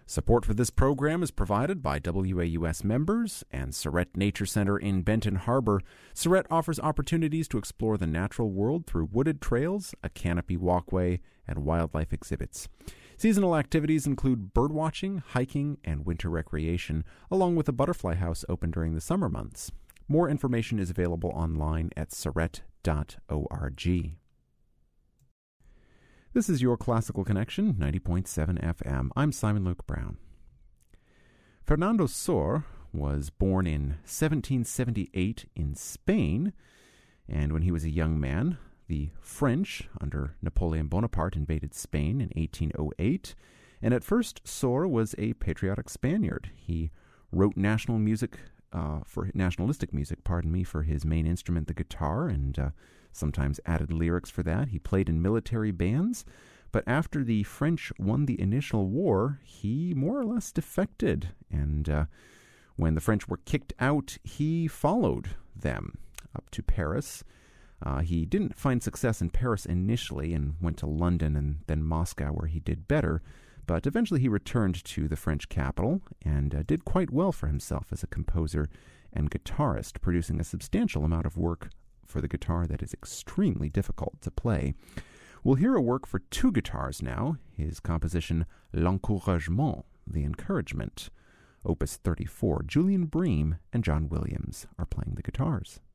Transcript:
Support for this program is provided by WAUS members and Surrett Nature Center in Benton Harbor. Surrett offers opportunities to explore the natural world through wooded trails, a canopy walkway, and wildlife exhibits. Seasonal activities include birdwatching, hiking, and winter recreation, along with a butterfly house open during the summer months. More information is available online at surrett.org. This is your Classical Connection, 90.7 FM. I'm Simon Luke Brown. Fernando Sor was born in 1778 in Spain, and when he was a young man, the French, under Napoleon Bonaparte, invaded Spain in 1808, and at first Sor was a patriotic Spaniard. He wrote nationalistic music, for his main instrument, the guitar, and sometimes added lyrics for that. He played in military bands, but after the French won the initial war, he more or less defected, and when the French were kicked out, he followed them up to Paris. He didn't find success in Paris initially and went to London and then Moscow, where he did better, but eventually he returned to the French capital and did quite well for himself as a composer and guitarist, producing a substantial amount of work for the guitar that is extremely difficult to play. We'll hear a work for two guitars now, his composition L'Encouragement, The Encouragement, Opus 34. Julian Bream and John Williams are playing the guitars.